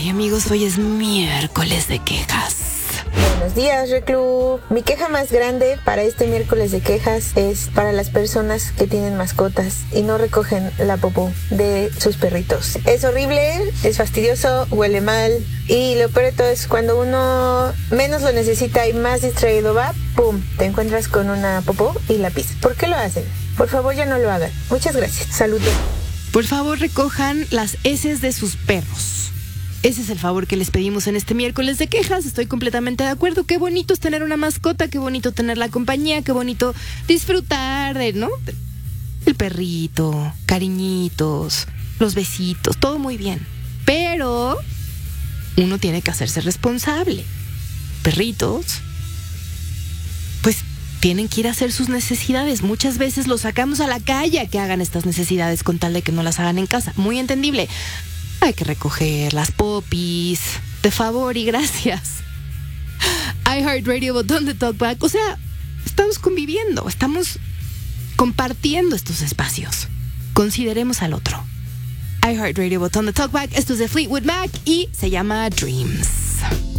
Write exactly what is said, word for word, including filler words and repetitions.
Ay, amigos, hoy es miércoles de quejas. Buenos días, Reclu. Mi queja más grande para este miércoles de quejas es para las personas que tienen mascotas y no recogen la popó de sus perritos. Es horrible, es fastidioso, huele mal y lo peor de todo es cuando uno menos lo necesita y más distraído va, ¡pum!, te encuentras con una popó y la pis. ¿Por qué lo hacen? Por favor, ya no lo hagan. Muchas gracias. Saludos. Por favor, recojan las heces de sus perros. Ese es el favor que les pedimos en este miércoles de quejas. Estoy completamente de acuerdo. Qué bonito es tener una mascota, qué bonito tener la compañía, qué bonito disfrutar de, ¿no? El perrito, cariñitos, los besitos, todo muy bien. Pero uno tiene que hacerse responsable. Perritos, pues tienen que ir a hacer sus necesidades. Muchas veces los sacamos a la calle a que hagan estas necesidades con tal de que no las hagan en casa. Muy entendible. Hay que recoger las popis, de favor y gracias. iHeartRadio, botón de talkback. O sea, estamos conviviendo, estamos compartiendo estos espacios. Consideremos al otro. iHeartRadio, botón de talkback. Esto es de Fleetwood Mac y se llama Dreams.